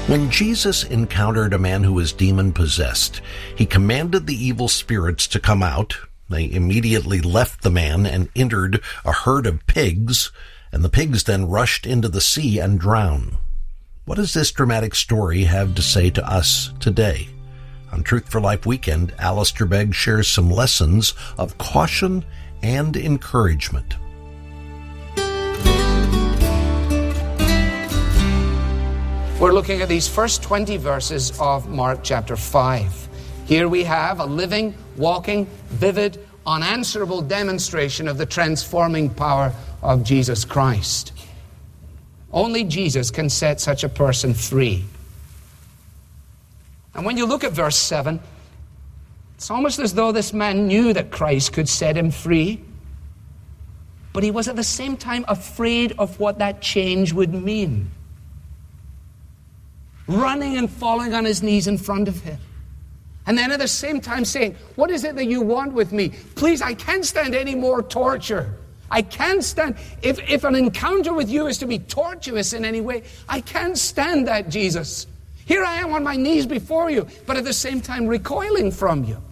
When Jesus encountered a man who was demon-possessed, he commanded the evil spirits to come out. They immediately left the man and entered a herd of pigs, and the pigs then rushed into the sea and drowned. What does this dramatic story have to say to us today? On Truth for Life Weekend, Alistair Begg shares some lessons of caution and encouragement. We're looking at these first 20 verses of Mark chapter 5. Here we have a living, walking, vivid, unanswerable demonstration of the transforming power of Jesus Christ. Only Jesus can set such a person free. And when you look at verse 7, it's almost as though this man knew that Christ could set him free, but he was at the same time afraid of what that change would mean. Running and falling on his knees in front of him. And then at the same time saying, what is it that you want with me? Please, I can't stand any more torture. I can't stand, if an encounter with you is to be tortuous in any way, I can't stand that, Jesus. Here I am on my knees before you, but at the same time recoiling from you.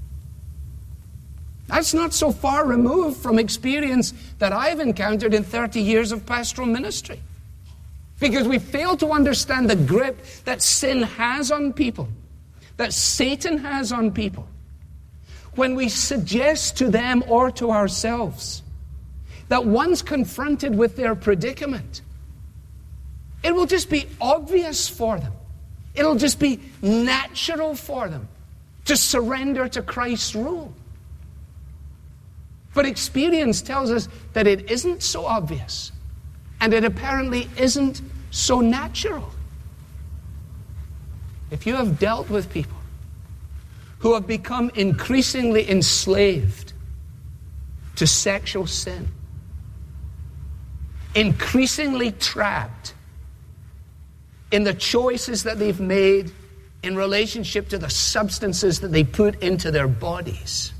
That's not so far removed from experience that I've encountered in 30 years of pastoral ministry. Because we fail to understand the grip that sin has on people, that Satan has on people. When we suggest to them or to ourselves that once confronted with their predicament, it will just be obvious for them. It'll just be natural for them to surrender to Christ's rule. But experience tells us that it isn't so obvious. And it apparently isn't so natural. If you have dealt with people who have become increasingly enslaved to sexual sin, increasingly trapped in the choices that they've made in relationship to the substances that they put into their bodies,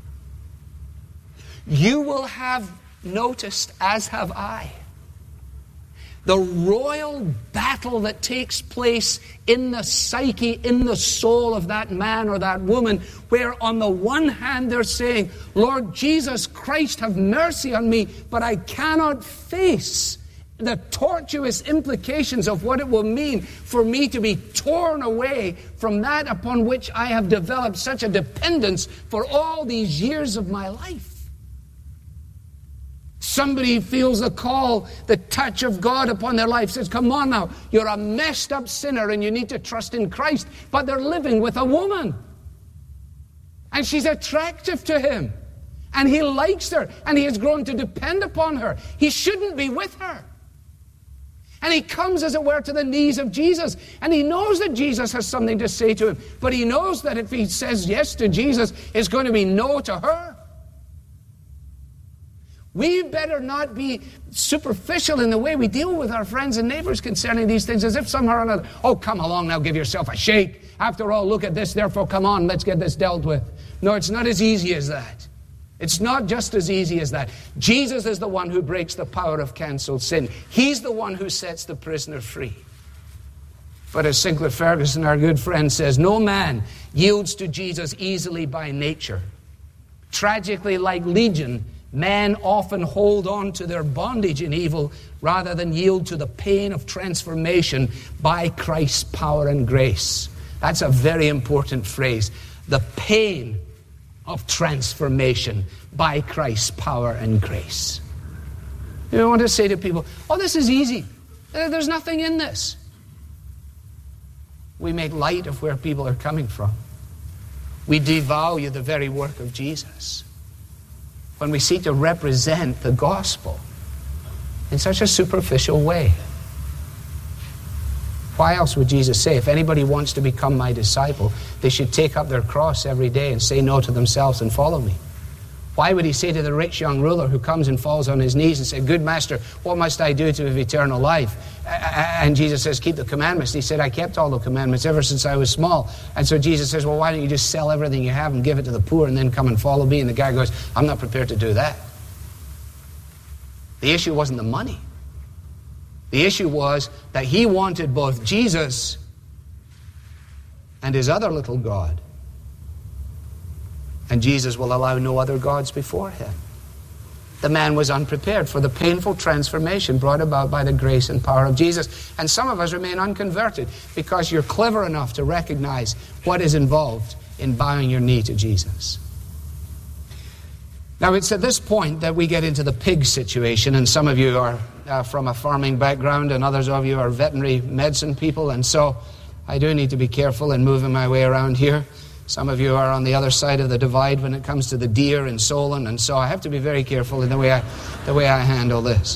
you will have noticed, as have I, the royal battle that takes place in the psyche, in the soul of that man or that woman, where on the one hand they're saying, Lord Jesus Christ, have mercy on me, but I cannot face the tortuous implications of what it will mean for me to be torn away from that upon which I have developed such a dependence for all these years of my life. Somebody feels the call, the touch of God upon their life, says, come on now, you're a messed up sinner and you need to trust in Christ. But they're living with a woman. And she's attractive to him. And he likes her. And he has grown to depend upon her. He shouldn't be with her. And he comes, as it were, to the knees of Jesus. And he knows that Jesus has something to say to him. But he knows that if he says yes to Jesus, it's going to be no to her. We better not be superficial in the way we deal with our friends and neighbors concerning these things, as if somehow or another, oh, come along now, give yourself a shake. After all, look at this, therefore come on, let's get this dealt with. No, it's not as easy as that. It's not just as easy as that. Jesus is the one who breaks the power of cancelled sin. He's the one who sets the prisoner free. But as Sinclair Ferguson, our good friend, says, no man yields to Jesus easily by nature. Tragically, like Legion, men often hold on to their bondage in evil rather than yield to the pain of transformation by Christ's power and grace. That's a very important phrase. The pain of transformation by Christ's power and grace. You want to say to people, oh, this is easy. There's nothing in this. We make light of where people are coming from. We devalue the very work of Jesus when we seek to represent the gospel in such a superficial way. Why else would Jesus say, if anybody wants to become my disciple, they should take up their cross every day and say no to themselves and follow me? Why would he say to the rich young ruler who comes and falls on his knees and says, good master, what must I do to have eternal life? And Jesus says, keep the commandments. He said, I kept all the commandments ever since I was small. And so Jesus says, well, why don't you just sell everything you have and give it to the poor and then come and follow me? And the guy goes, I'm not prepared to do that. The issue wasn't the money. The issue was that he wanted both Jesus and his other little god. And Jesus will allow no other gods before him. The man was unprepared for the painful transformation brought about by the grace and power of Jesus. And some of us remain unconverted because you're clever enough to recognize what is involved in bowing your knee to Jesus. Now, it's at this point that we get into the pig situation, and some of you are from a farming background, and others of you are veterinary medicine people, and so I do need to be careful in moving my way around here. Some of you are on the other side of the divide when it comes to the deer in Solon, and so I have to be very careful in the way I handle this.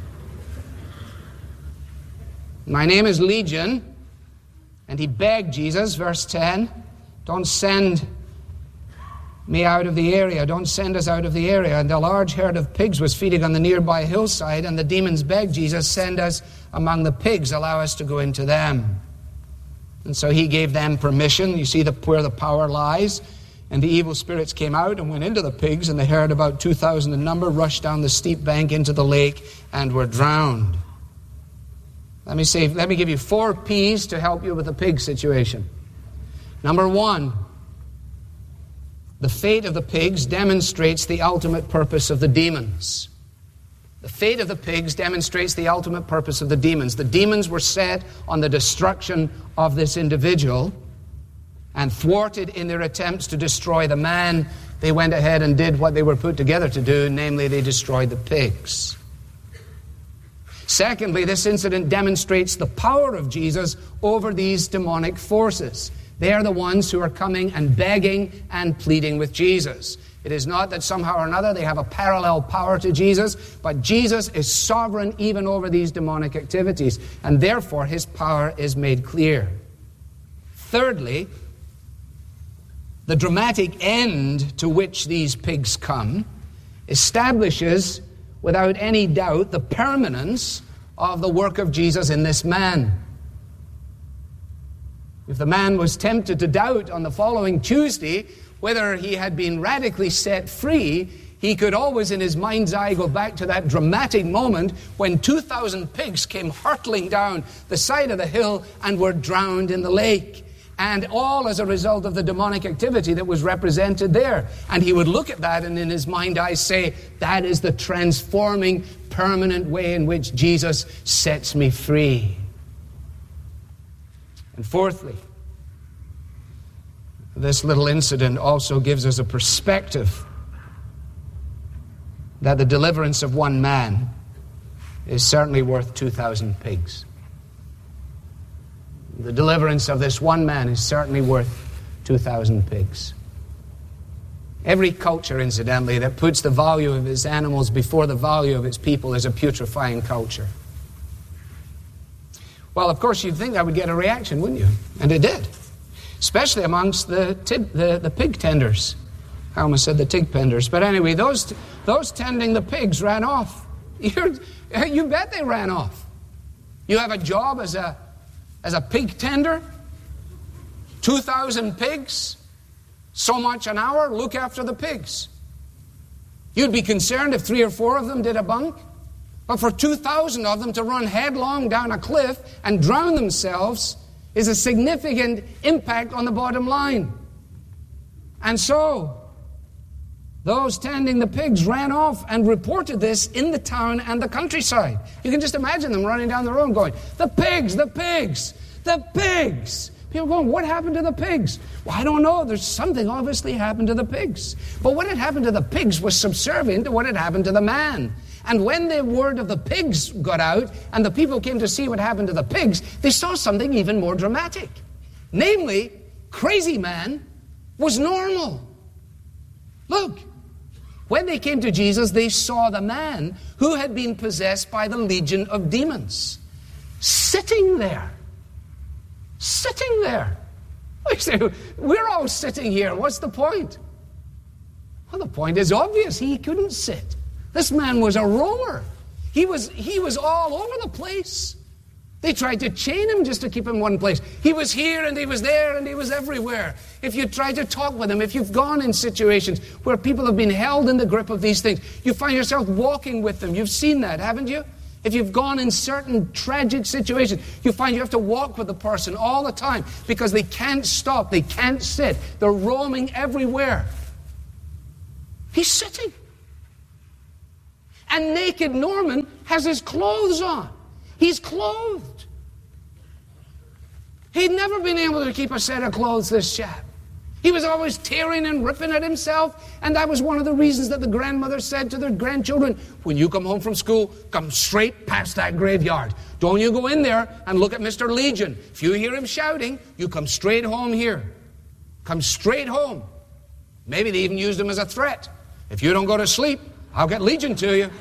My name is Legion, and he begged Jesus, verse 10, don't send me out of the area, don't send us out of the area. And a large herd of pigs was feeding on the nearby hillside, and the demons begged Jesus, send us among the pigs, allow us to go into them. And so he gave them permission. You see where the power lies. And the evil spirits came out and went into the pigs, and the herd, about 2,000 in number, rushed down the steep bank into the lake and were drowned. Let me give you 4 P's to help you with the pig situation. Number 1, the fate of the pigs demonstrates the ultimate purpose of the demons. The fate of the pigs demonstrates the ultimate purpose of the demons. The demons were set on the destruction of this individual, and thwarted in their attempts to destroy the man, they went ahead and did what they were put together to do, namely they destroyed the pigs. Secondly, this incident demonstrates the power of Jesus over these demonic forces. They are the ones who are coming and begging and pleading with Jesus. It is not that somehow or another they have a parallel power to Jesus, but Jesus is sovereign even over these demonic activities, and therefore his power is made clear. Thirdly, the dramatic end to which these pigs come establishes without any doubt the permanence of the work of Jesus in this man. If the man was tempted to doubt on the following Tuesday whether he had been radically set free, he could always in his mind's eye go back to that dramatic moment when 2,000 pigs came hurtling down the side of the hill and were drowned in the lake. And all as a result of the demonic activity that was represented there. And he would look at that and in his mind's eye say, that is the transforming, permanent way in which Jesus sets me free. And fourthly, this little incident also gives us a perspective that the deliverance of one man is certainly worth 2,000 pigs. The deliverance of this one man is certainly worth 2,000 pigs. Every culture, incidentally, that puts the value of its animals before the value of its people is a putrefying culture. Well, of course, you'd think that would get a reaction, wouldn't you? And it did. Especially amongst the pig tenders. I almost said the tig penders. But anyway, those tending the pigs ran off. You bet they ran off. You have a job as a pig tender, 2,000 pigs, so much an hour, look after the pigs. You'd be concerned if 3 or 4 of them did a bunk. But for 2,000 of them to run headlong down a cliff and drown themselves is a significant impact on the bottom line. And so, those tending the pigs ran off and reported this in the town and the countryside. You can just imagine them running down the road going, the pigs, the pigs, the pigs. People going, what happened to the pigs? Well, I don't know. There's something obviously happened to the pigs. But what had happened to the pigs was subservient to what had happened to the man. And when the word of the pigs got out and the people came to see what happened to the pigs, they saw something even more dramatic. Namely, crazy man was normal. Look, when they came to Jesus, they saw the man who had been possessed by the legion of demons sitting there. Sitting there. We say, we're all sitting here. What's the point? Well, the point is obvious. He couldn't sit. This man was a roamer. He was all over the place. They tried to chain him just to keep him in one place. He was here and he was there and he was everywhere. If you try to talk with him, if you've gone in situations where people have been held in the grip of these things, you find yourself walking with them. You've seen that, haven't you? if you've gone in certain tragic situations, you find you have to walk with the person all the time because they can't stop, they can't sit, they're roaming everywhere. He's sitting. And naked Norman has his clothes on. He's clothed. He'd never been able to keep a set of clothes, this chap. He was always tearing and ripping at himself, and that was one of the reasons that the grandmother said to their grandchildren, when you come home from school, come straight past that graveyard. Don't you go in there and look at Mr. Legion. If you hear him shouting, you come straight home here. Come straight home. Maybe they even used him as a threat. If you don't go to sleep, I'll get Legion to you.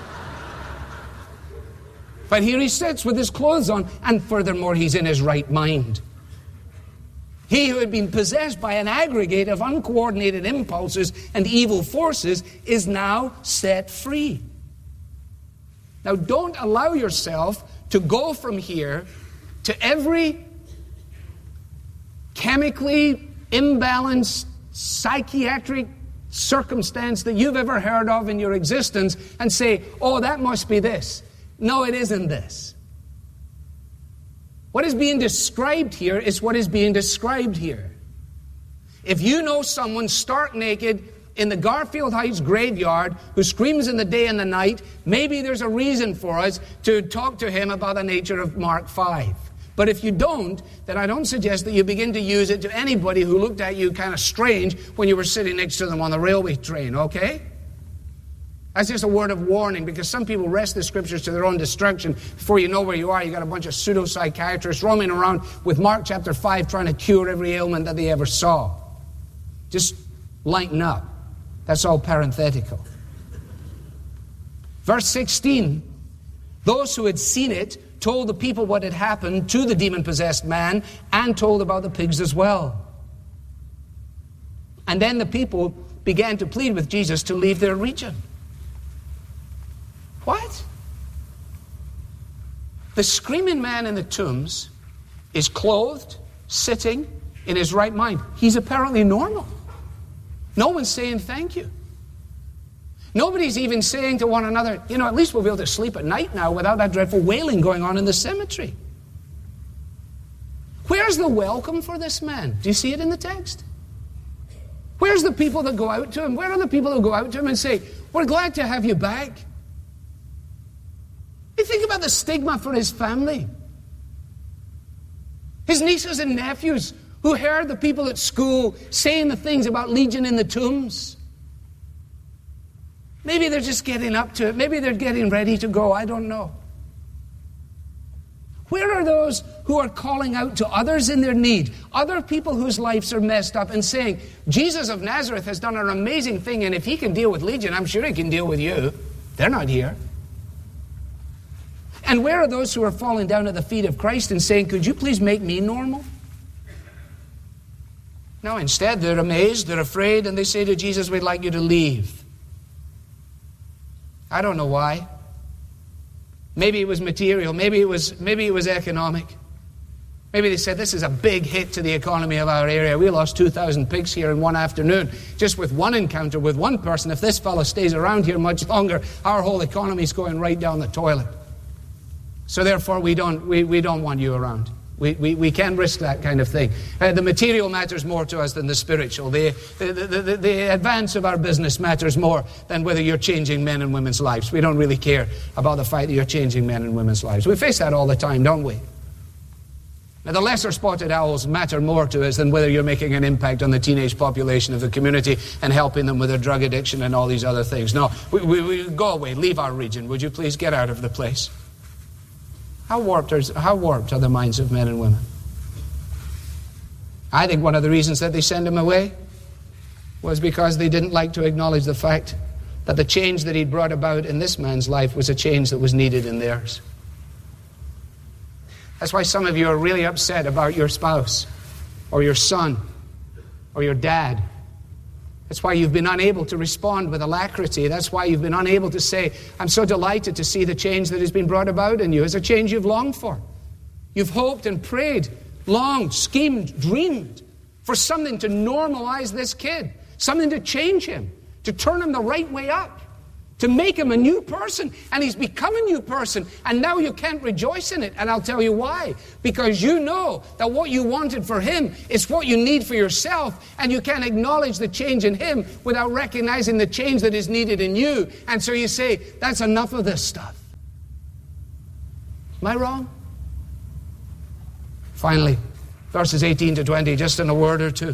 But here he sits with his clothes on, and furthermore, he's in his right mind. He who had been possessed by an aggregate of uncoordinated impulses and evil forces is now set free. Now, don't allow yourself to go from here to every chemically imbalanced psychiatric circumstance that you've ever heard of in your existence and say, oh, that must be this. No, it isn't this. What is being described here is what is being described here. If you know someone stark naked in the Garfield Heights graveyard who screams in the day and the night, maybe there's a reason for us to talk to him about the nature of Mark 5. But if you don't, then I don't suggest that you begin to use it to anybody who looked at you kind of strange when you were sitting next to them on the railway train, okay? That's just a word of warning, because some people wrest the scriptures to their own destruction. Before you know where you are, you got a bunch of pseudo-psychiatrists roaming around with Mark chapter 5 trying to cure every ailment that they ever saw. Just lighten up. That's all parenthetical. Verse 16, those who had seen it told the people what had happened to the demon-possessed man and told about the pigs as well. And then the people began to plead with Jesus to leave their region. What? The screaming man in the tombs is clothed, sitting in his right mind. He's apparently normal. No one's saying thank you. Nobody's even saying to one another, you know, at least we'll be able to sleep at night now without that dreadful wailing going on in the cemetery. Where's the welcome for this man? Do you see it in the text? Where's the people that go out to him? Where are the people who go out to him and say, we're glad to have you back? You think about the stigma for his family. His nieces and nephews who heard the people at school saying the things about Legion in the tombs. Maybe they're just getting up to it. Maybe they're getting ready to go. I don't know. Where are those who are calling out to others in their need, other people whose lives are messed up, and saying, Jesus of Nazareth has done an amazing thing, and if he can deal with Legion, I'm sure he can deal with you. They're not here. And where are those who are falling down at the feet of Christ and saying, could you please make me normal? No, instead they're amazed, they're afraid, and they say to Jesus, we'd like you to leave. I don't know why. Maybe it was material, maybe it was economic. Maybe they said, this is a big hit to the economy of our area. We lost 2,000 pigs here in one afternoon, just with one encounter with one person. If this fellow stays around here much longer, our whole economy is going right down the toilet. So therefore, we don't want you around. We can't risk that kind of thing. The material matters more to us than the spiritual. The advance of our business matters more than whether you're changing men and women's lives. We don't really care about the fact that you're changing men and women's lives. We face that all the time, don't we? Now, the lesser spotted owls matter more to us than whether you're making an impact on the teenage population of the community and helping them with their drug addiction and all these other things. No, we go away, leave our region. Would you please get out of the place? How warped are the minds of men and women? I think one of the reasons that they sent him away was because they didn't like to acknowledge the fact that the change that he'd brought about in this man's life was a change that was needed in theirs. That's why some of you are really upset about your spouse or your son or your dad. That's why you've been unable to respond with alacrity. That's why you've been unable to say, I'm so delighted to see the change that has been brought about in you. It's a change you've longed for. You've hoped and prayed, longed, schemed, dreamed for something to normalize this kid, something to change him, to turn him the right way up, to make him a new person. And he's become a new person. And now you can't rejoice in it. And I'll tell you why. Because you know that what you wanted for him is what you need for yourself. And you can't acknowledge the change in him without recognizing the change that is needed in you. And so you say, that's enough of this stuff. Am I wrong? Finally, verses 18 to 20, just in a word or two.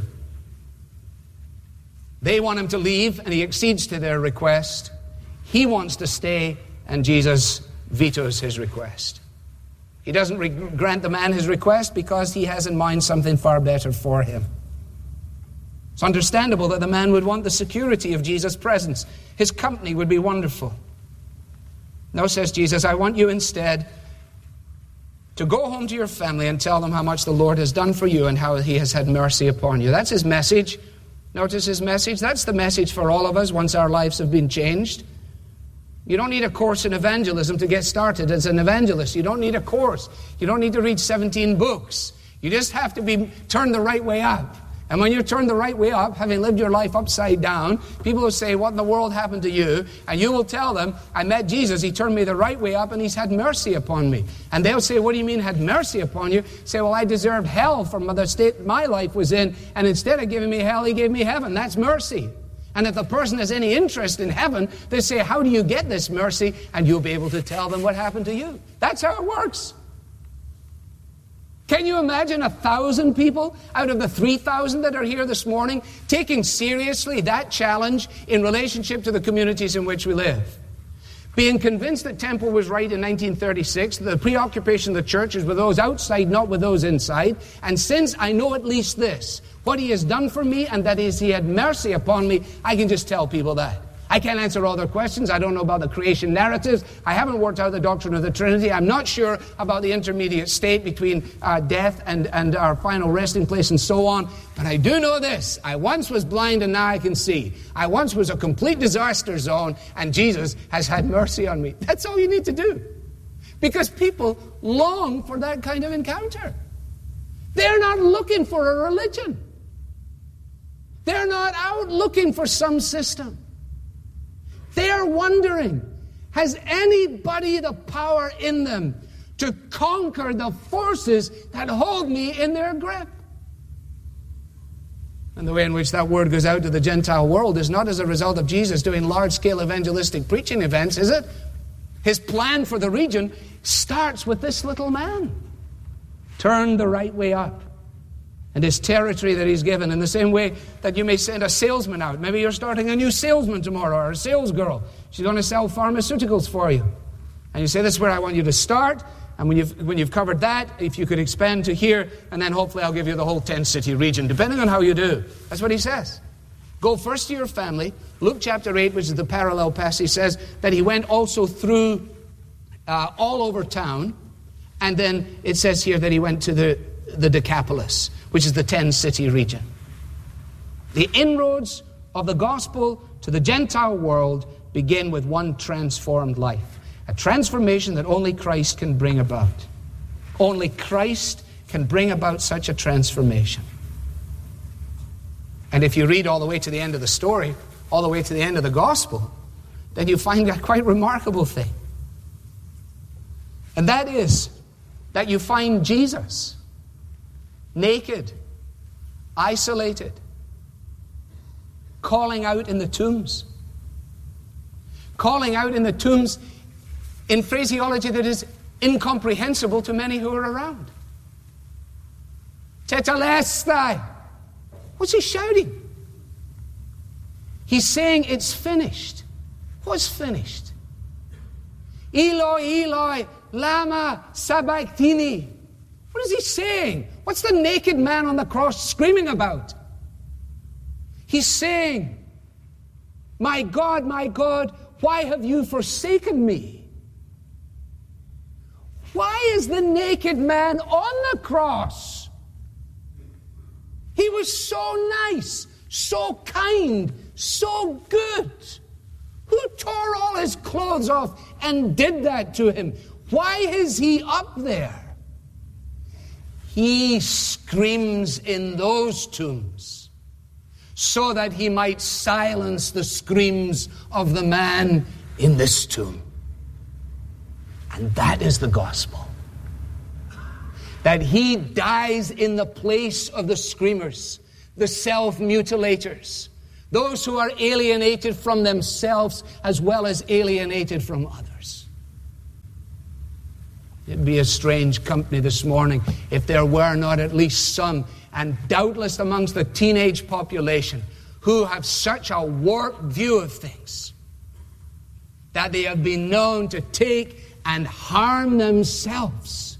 They want him to leave, and he accedes to their request. He wants to stay, and Jesus vetoes his request. He doesn't grant the man his request because he has in mind something far better for him. It's understandable that the man would want the security of Jesus' presence. His company would be wonderful. Now, says Jesus, I want you instead to go home to your family and tell them how much the Lord has done for you and how he has had mercy upon you. That's his message. Notice his message. That's the message for all of us once our lives have been changed. You don't need a course in evangelism to get started as an evangelist. You don't need a course. You don't need to read 17 books. You just have to be turned the right way up. And when you're turned the right way up, having lived your life upside down, people will say, what in the world happened to you? And you will tell them, I met Jesus, he turned me the right way up, and he's had mercy upon me. And they'll say, what do you mean had mercy upon you? Say, well, I deserved hell from the state my life was in, and instead of giving me hell, he gave me heaven. That's mercy. And if the person has any interest in heaven, they say, how do you get this mercy? And you'll be able to tell them what happened to you. That's how it works. Can you imagine 1,000 people out of the 3,000 that are here this morning taking seriously that challenge in relationship to the communities in which we live? Being convinced that Temple was right in 1936, the preoccupation of the church is with those outside, not with those inside. And since I know at least this, what he has done for me, and that is he had mercy upon me, I can just tell people that. I can't answer all their questions. I don't know about the creation narratives. I haven't worked out the doctrine of the Trinity. I'm not sure about the intermediate state between death and our final resting place and so on. But I do know this. I once was blind and now I can see. I once was a complete disaster zone and Jesus has had mercy on me. That's all you need to do. Because people long for that kind of encounter. They're not looking for a religion. They're not out looking for some system. They're wondering, has anybody the power in them to conquer the forces that hold me in their grip? And the way in which that word goes out to the Gentile world is not as a result of Jesus doing large-scale evangelistic preaching events, is it? His plan for the region starts with this little man. Turn the right way up. And his territory that he's given, in the same way that you may send a salesman out. Maybe you're starting a new salesman tomorrow, or a sales girl. She's going to sell pharmaceuticals for you. And you say, this is where I want you to start. And when you've covered that, if you could expand to here, and then hopefully I'll give you the whole 10-city region, depending on how you do. That's what he says. Go first to your family. Luke chapter 8, which is the parallel passage, says that he went also through all over town. And then it says here that he went to the Decapolis, which is the 10-city region. The inroads of the gospel to the Gentile world begin with one transformed life. A transformation that only Christ can bring about. Only Christ can bring about such a transformation. And if you read all the way to the end of the story, all the way to the end of the gospel, then you find a quite remarkable thing. And that is that you find Jesus naked, isolated, calling out in the tombs. Calling out in the tombs in phraseology that is incomprehensible to many who are around. Tetelestai. What's he shouting? He's saying it's finished. What's finished? Eloi, Eloi, lama sabachthani. What is he saying? What's the naked man on the cross screaming about? He's saying, my God, why have you forsaken me? Why is the naked man on the cross? He was so nice, so kind, so good. Who tore all his clothes off and did that to him? Why is he up there? He screams in those tombs so that he might silence the screams of the man in this tomb. And that is the gospel. That he dies in the place of the screamers, the self-mutilators, those who are alienated from themselves as well as alienated from others. It'd be a strange company this morning if there were not at least some, and doubtless amongst the teenage population, who have such a warped view of things that they have been known to take and harm themselves.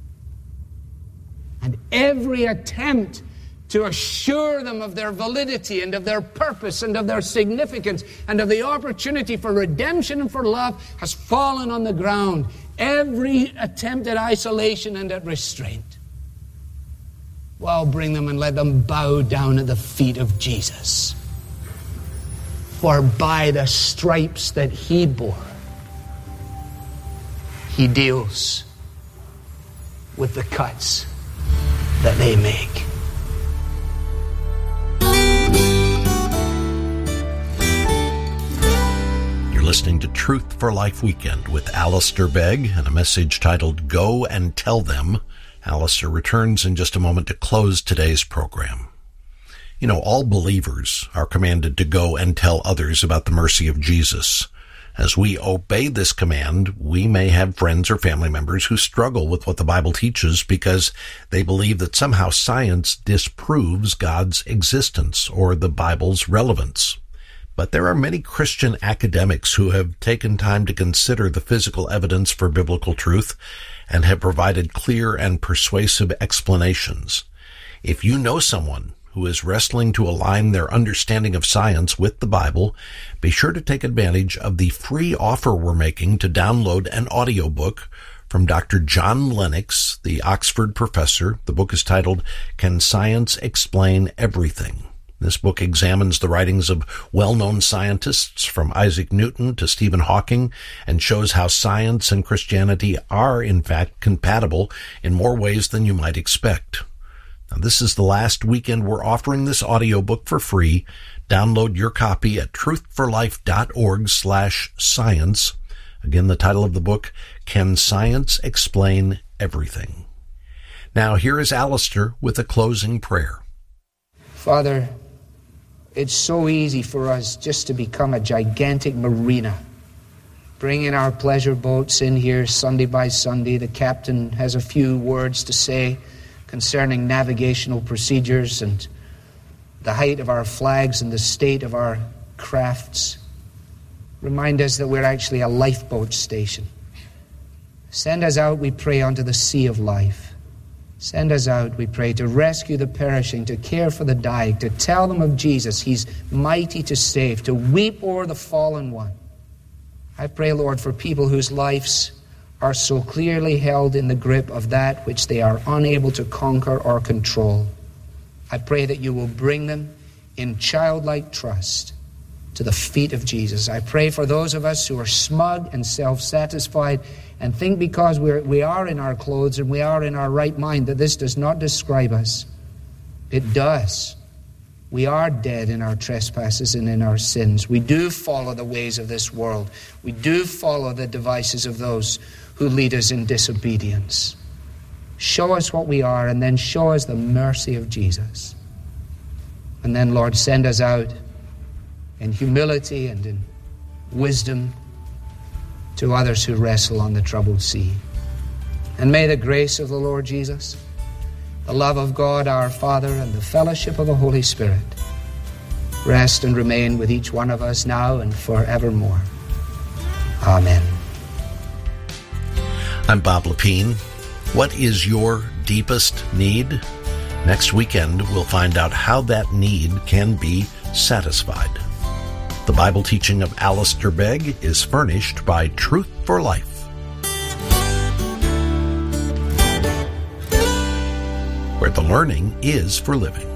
And every attempt to assure them of their validity and of their purpose and of their significance and of the opportunity for redemption and for love has fallen on the ground. Every attempt at isolation and at restraint. Well, bring them and let them bow down at the feet of Jesus. For by the stripes that he bore, he deals with the cuts that they make. You're listening to Truth for Life Weekend with Alistair Begg and a message titled Go and Tell Them. Alistair returns in just a moment to close today's program. You know, all believers are commanded to go and tell others about the mercy of Jesus. As we obey this command, we may have friends or family members who struggle with what the Bible teaches because they believe that somehow science disproves God's existence or the Bible's relevance. But there are many Christian academics who have taken time to consider the physical evidence for biblical truth and have provided clear and persuasive explanations. If you know someone who is wrestling to align their understanding of science with the Bible, be sure to take advantage of the free offer we're making to download an audiobook from Dr. John Lennox, the Oxford professor. The book is titled, Can Science Explain Everything? This book examines the writings of well-known scientists from Isaac Newton to Stephen Hawking and shows how science and Christianity are, in fact, compatible in more ways than you might expect. Now, this is the last weekend we're offering this audiobook for free. Download your copy at truthforlife.org/science. Again, the title of the book, Can Science Explain Everything? Now, here is Alistair with a closing prayer. Father, it's so easy for us just to become a gigantic marina. Bringing our pleasure boats in here Sunday by Sunday. The captain has a few words to say concerning navigational procedures and the height of our flags and the state of our crafts. Remind us that we're actually a lifeboat station. Send us out, we pray, onto the sea of life. Send us out, we pray, to rescue the perishing, to care for the dying, to tell them of Jesus. He's mighty to save, to weep o'er the fallen one. I pray, Lord, for people whose lives are so clearly held in the grip of that which they are unable to conquer or control. I pray that you will bring them in childlike trust to the feet of Jesus. I pray for those of us who are smug and self-satisfied and think because we are in our clothes and we are in our right mind that this does not describe us. It does. We are dead in our trespasses and in our sins. We do follow the ways of this world. We do follow the devices of those who lead us in disobedience. Show us what we are, and then show us the mercy of Jesus. And then, Lord, send us out in humility and in wisdom to others who wrestle on the troubled sea. And may the grace of the Lord Jesus, the love of God our Father, and the fellowship of the Holy Spirit rest and remain with each one of us now and forevermore. Amen. I'm Bob Lepine. What is your deepest need? Next weekend, we'll find out how that need can be satisfied. The Bible teaching of Alistair Begg is furnished by Truth for Life, where the learning is for living.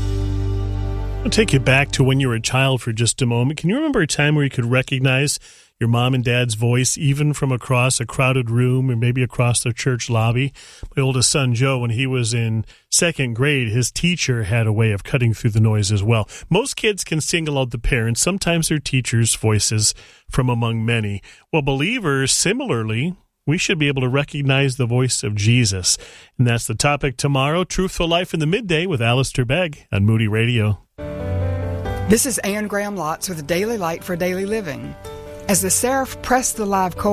I'll take you back to when you were a child for just a moment. Can you remember a time where you could recognize your mom and dad's voice, even from across a crowded room or maybe across the church lobby. My oldest son, Joe, when he was in second grade, his teacher had a way of cutting through the noise as well. Most kids can single out the parents, sometimes their teachers' voices from among many. Well, believers, similarly, we should be able to recognize the voice of Jesus. And that's the topic tomorrow, Truthful Life in the Midday with Alistair Begg on Moody Radio. This is Anne Graham Lotz with a Daily Light for Daily Living. As the seraph pressed the live coal